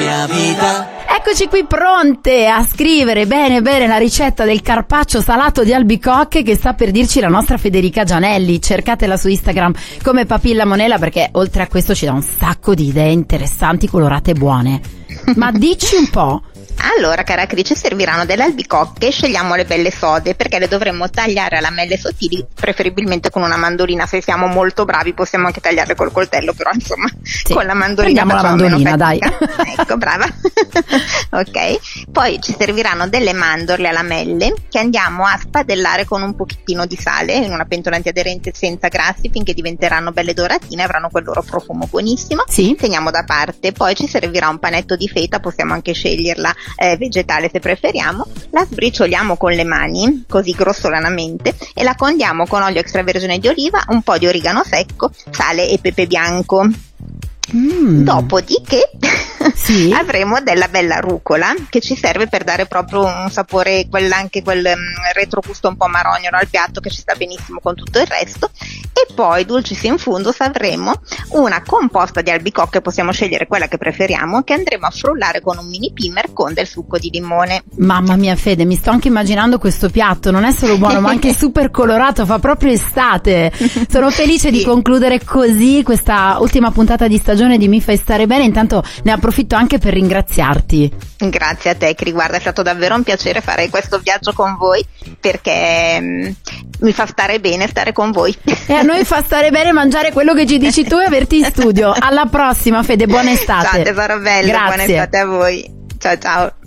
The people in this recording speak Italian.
mia vita. Eccoci qui pronte a scrivere bene bene la ricetta del carpaccio salato di albicocche che sta per dirci la nostra Federica Gianelli. Cercatela su Instagram come Papilla Monella, perché oltre a questo ci dà un sacco di idee interessanti, colorate e buone. Ma dici un po'. Allora, cara Cri, ci serviranno delle albicocche, scegliamo le belle sode perché le dovremmo tagliare a lamelle sottili, preferibilmente con una mandolina. Se siamo molto bravi possiamo anche tagliarle col coltello, però insomma sì, con la mandolina prendiamo la mandolina, dai. Ecco, brava. Ok, poi ci serviranno delle mandorle a lamelle che andiamo a spadellare con un pochettino di sale in una pentola antiaderente senza grassi finché diventeranno belle doratine, avranno quel loro profumo buonissimo. Sì. Teniamo da parte. Poi ci servirà un panetto di feta, possiamo anche sceglierla vegetale se preferiamo. La sbricioliamo con le mani così grossolanamente e la condiamo con olio extravergine di oliva, un po' di origano secco, sale e pepe bianco. Dopodiché sì, avremo della bella rucola che ci serve per dare proprio un sapore, quel retrogusto un po' marognolo al piatto che ci sta benissimo con tutto il resto. E poi dulcis in fundus avremo una composta di albicocche, possiamo scegliere quella che preferiamo, che andremo a frullare con un mini pimer con del succo di limone. Mamma mia Fede, mi sto anche immaginando questo piatto, non è solo buono ma anche super colorato, fa proprio estate. Sono felice di concludere così questa ultima puntata di stagione di Mi fai stare bene. Intanto ne approfitto anche per ringraziarti. Grazie a te, Cri, guarda, è stato davvero un piacere fare questo viaggio con voi perché mi fa stare bene stare con voi. E a noi fa stare bene mangiare quello che ci dici tu e averti in studio. Alla prossima Fede, buona estate. Ciao tesoro bello, buona estate a voi. Ciao ciao.